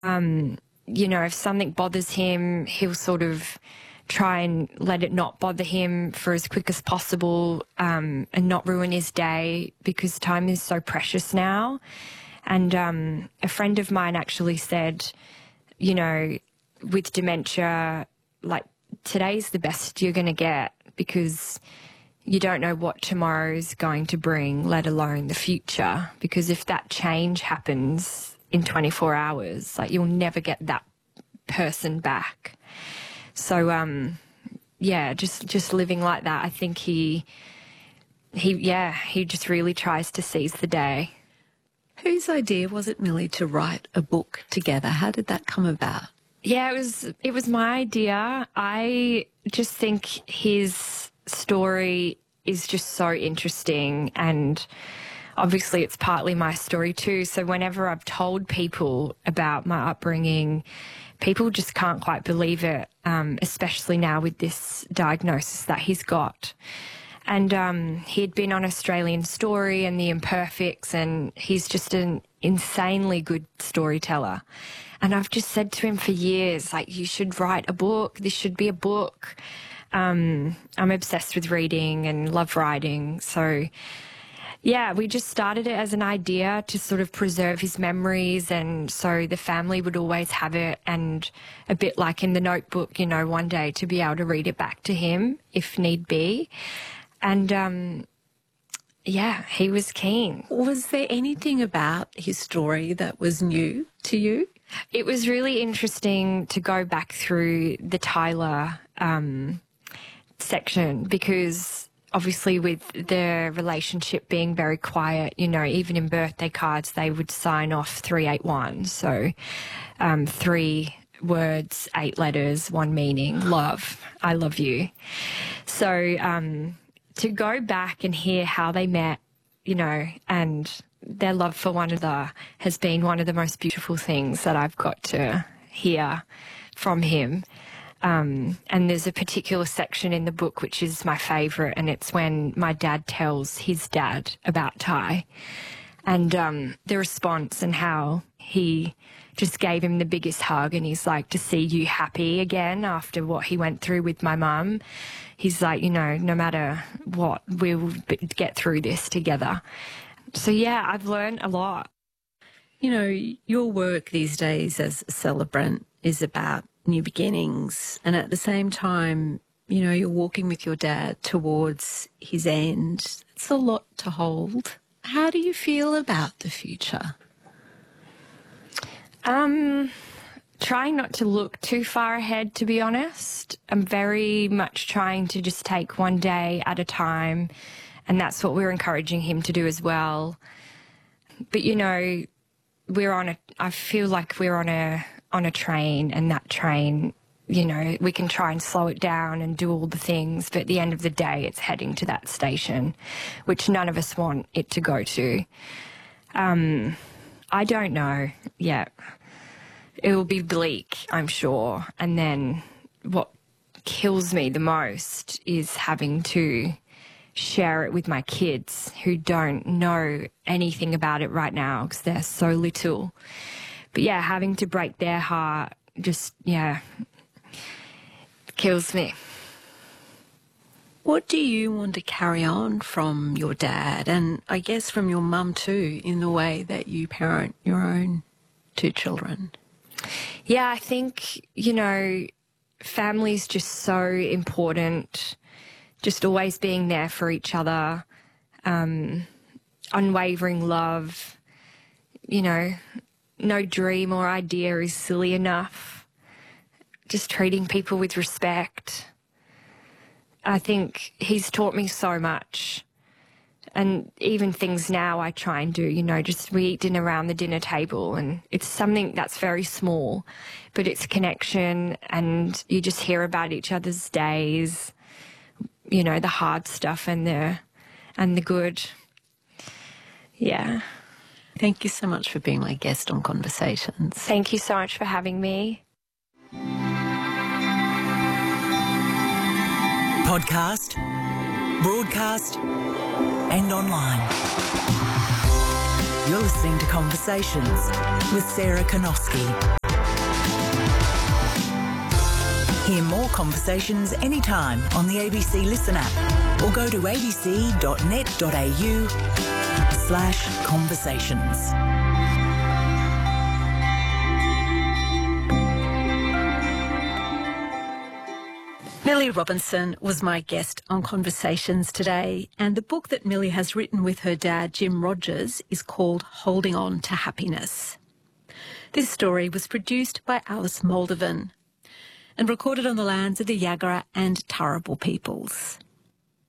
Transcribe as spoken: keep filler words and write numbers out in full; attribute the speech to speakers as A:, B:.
A: Um, you know, if something bothers him, he'll sort of try and let it not bother him for as quick as possible, um, and not ruin his day, because time is so precious now. And um, a friend of mine actually said, you know, with dementia, like, today's the best you're going to get, because you don't know what tomorrow's going to bring, let alone the future. Because if that change happens in twenty-four hours, like, you'll never get that person back. So, um, yeah, just, just living like that, I think he, he, yeah, he just really tries to seize the day.
B: Whose idea was it, Millie, to write a book together? How did that come about?
A: Yeah, it was, it was my idea. I just think his story is just so interesting, and obviously it's partly my story too. So whenever I've told people about my upbringing, people just can't quite believe it, um, especially now with this diagnosis that he's got. And um, he'd been on Australian Story and The Imperfects, and he's just an insanely good storyteller. And I've just said to him for years, like, you should write a book. This should be a book. Um, I'm obsessed with reading and love writing. So, yeah, we just started it as an idea to sort of preserve his memories, and so the family would always have it, and a bit like in The Notebook, you know, one day to be able to read it back to him if need be. And, um, yeah, he was keen.
B: Was there anything about his story that was new to you?
A: It was really interesting to go back through the Tyler um, section, because obviously with the relationship being very quiet, you know, even in birthday cards, they would sign off three eight one. So um, three words, eight letters, one meaning, love, I love you. So um, to go back and hear how they met, you know, and their love for one another has been one of the most beautiful things that I've got to hear from him. Um, and there's a particular section in the book which is my favourite, and it's when my dad tells his dad about Ty, and um, the response and how he just gave him the biggest hug, and he's like, to see you happy again after what he went through with my mum. He's like, you know, no matter what, we'll get through this together. So, yeah, I've learned a lot.
B: You know, your work these days as a celebrant is about new beginnings, and at the same time, you know, you're walking with your dad towards his end. It's a lot to hold. How do you feel about the future?
A: Um, trying not to look too far ahead, to be honest. I'm very much trying to just take one day at a time, and that's what we're encouraging him to do as well. But, you know, we're on a, I feel like we're on a, on a train, and that train, you know, we can try and slow it down and do all the things, but at the end of the day, it's heading to that station, which none of us want it to go to. Um, I don't know yet. It will be bleak, I'm sure. And then what kills me the most is having to share it with my kids who don't know anything about it right now because they're so little. But yeah, having to break their heart just, yeah, kills me.
B: What do you want to carry on from your dad, and I guess from your mum too, in the way that you parent your own two children?
A: Yeah, I think, you know, family's just so important, just always being there for each other, um, unwavering love, you know, no dream or idea is silly enough, just treating people with respect. I think he's taught me so much. And even things now I try and do, you know, just we eat dinner around the dinner table, and it's something that's very small, but it's connection, and you just hear about each other's days, you know, the hard stuff and the, and the good. Yeah.
B: Thank you so much for being my guest on Conversations.
A: Thank you so much for having me.
C: Podcast, broadcast, and online. You're listening to Conversations with Sarah Konofsky. Hear more conversations anytime on the A B C Listen app or go to abc.net.au slash conversations.
B: Millie Robinson was my guest on Conversations today, and the book that Millie has written with her dad, Jim Rogers, is called Holding On to Happiness. This story was produced by Alice Moldovan and recorded on the lands of the Yagara and Turrbal peoples.